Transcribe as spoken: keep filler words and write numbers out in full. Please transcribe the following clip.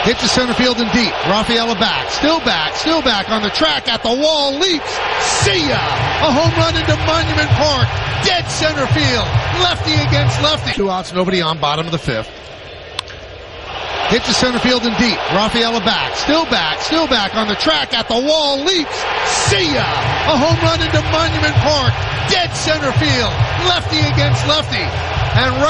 Hit to center field and deep. Rafaela back. Still back. Still back on the track. At the wall. Leaps. See ya! A home run into Monument Park. Dead center field. Lefty against lefty. Two outs. Nobody on. Bottom of the fifth. Hit to center field and deep. Rafaela back. Still back. Still back on the track. At the wall. Leaps. See ya! A home run into Monument Park. Dead center field. Lefty against lefty. And right